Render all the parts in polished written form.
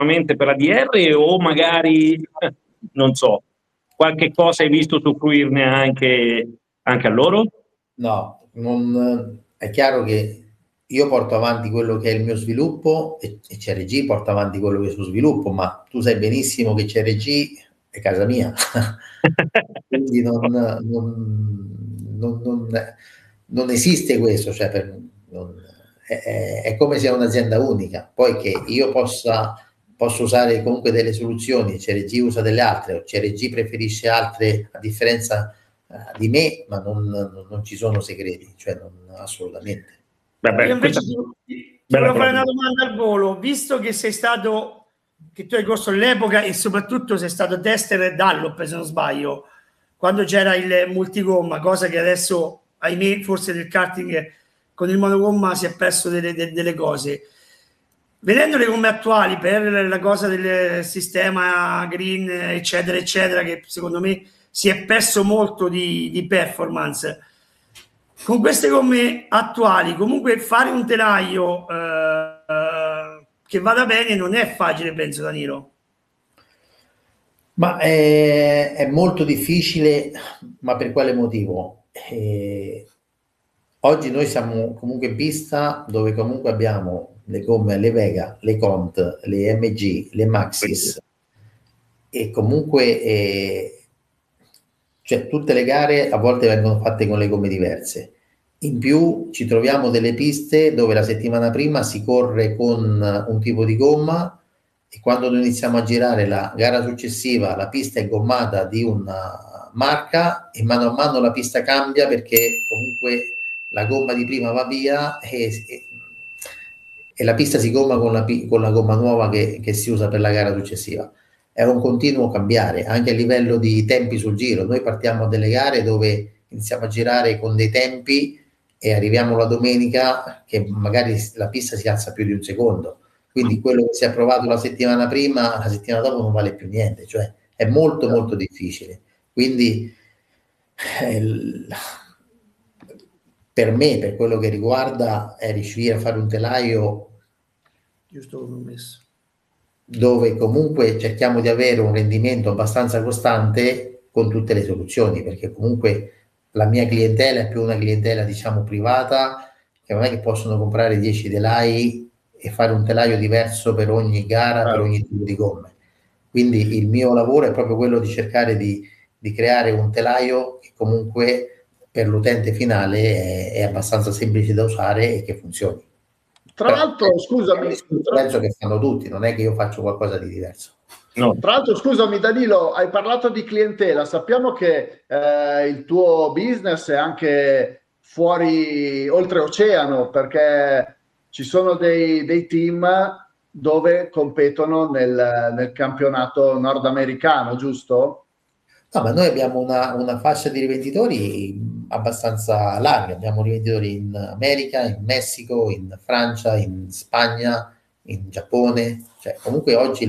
esclusivamente per ADR o magari, non so, qualche cosa hai visto usufruirne anche a loro? No, è chiaro che io porto avanti quello che è il mio sviluppo e CRG porta avanti quello che è il suo sviluppo, ma tu sai benissimo che CRG è casa mia, quindi non esiste questo, cioè è come se è un'azienda unica. Poi che io posso usare comunque delle soluzioni, CRG usa delle altre, o CRG preferisce altre a differenza di me, ma non ci sono segreti, cioè assolutamente. Vabbè, io invece ti volevo fare una domanda al volo, visto che che tu hai corso all'epoca e soprattutto sei stato tester e Dunlop, se non sbaglio, quando c'era il multigomma, cosa che adesso, ahimè, forse nel karting con il monogomma si è perso delle cose. Vedendo le gomme attuali per la cosa del sistema green, eccetera, eccetera, che secondo me si è perso molto di performance. Con queste gomme attuali, comunque fare un telaio che vada bene non è facile, penso, Danilo. Ma è molto difficile, ma per quale motivo? Oggi noi siamo comunque in pista dove comunque abbiamo le gomme, le Vega, le Cont, le MG, le Maxis e comunque cioè tutte le gare a volte vengono fatte con le gomme diverse. In più ci troviamo delle piste dove la settimana prima si corre con un tipo di gomma e quando noi iniziamo a girare la gara successiva la pista è gommata di una marca e mano a mano la pista cambia perché comunque la gomma di prima va via e la pista si gomma con la gomma nuova che si usa per la gara successiva. È un continuo cambiare, anche a livello di tempi sul giro. Noi partiamo a delle gare dove iniziamo a girare con dei tempi e arriviamo la domenica che magari la pista si alza più di un secondo. Quindi quello che si è provato la settimana prima, la settimana dopo non vale più niente, cioè è molto molto difficile. Quindi per me, per quello che riguarda, è riuscire a fare un telaio giusto come ho messo, dove comunque cerchiamo di avere un rendimento abbastanza costante con tutte le soluzioni, perché comunque la mia clientela è più una clientela diciamo privata, che non è che possono comprare 10 telai e fare un telaio diverso per ogni gara, per ogni tipo di gomme. Quindi il mio lavoro è proprio quello di cercare di creare un telaio che comunque per l'utente finale è abbastanza semplice da usare e che funzioni. Tra l'altro, scusami, penso che fanno tutti, non è che io faccio qualcosa di diverso. No. Tra l'altro, scusami Danilo, hai parlato di clientela, sappiamo che il tuo business è anche fuori, oltreoceano, perché ci sono dei team dove competono nel campionato nordamericano, giusto? No, ma noi abbiamo una fascia di rivenditori abbastanza larga, abbiamo rivenditori in America, in Messico, in Francia, in Spagna, in Giappone, cioè comunque oggi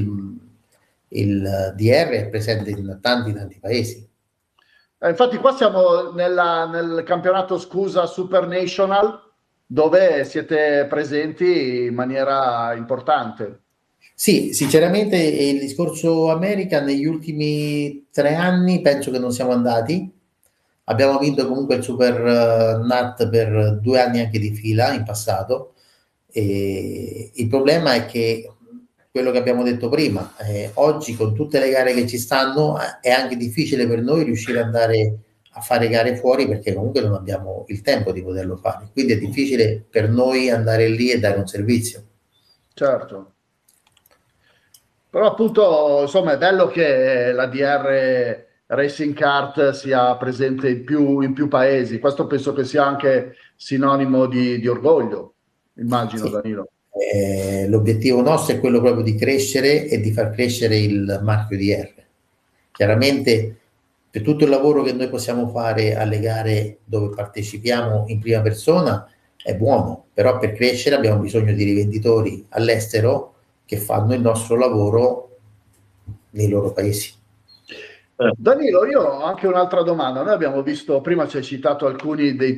il DR è presente in tanti paesi. Infatti qua siamo nel campionato Scusa Super National, dove siete presenti in maniera importante. Sì, sinceramente il discorso America negli ultimi 3 anni penso che non siamo andati. Abbiamo vinto comunque il Super NAT per 2 anni anche di fila in passato. E il problema è che quello che abbiamo detto prima, oggi con tutte le gare che ci stanno è anche difficile per noi riuscire ad andare a fare gare fuori perché comunque non abbiamo il tempo di poterlo fare. Quindi è difficile per noi andare lì e dare un servizio. Certo. Però appunto, insomma, è bello che la DR Racing Kart sia presente in più paesi. Questo penso che sia anche sinonimo di orgoglio, immagino, sì. Danilo. L'obiettivo nostro è quello proprio di crescere e di far crescere il marchio DR. Chiaramente per tutto il lavoro che noi possiamo fare alle gare dove partecipiamo in prima persona è buono, però per crescere abbiamo bisogno di rivenditori all'estero che fanno il nostro lavoro nei loro paesi. Danilo, io ho anche un'altra domanda. Noi abbiamo visto, prima ci hai citato alcuni dei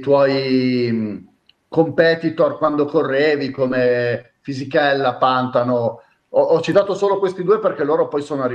tuoi competitor quando correvi, come Fisichella, Pantano ho citato solo questi due perché loro poi sono arrivati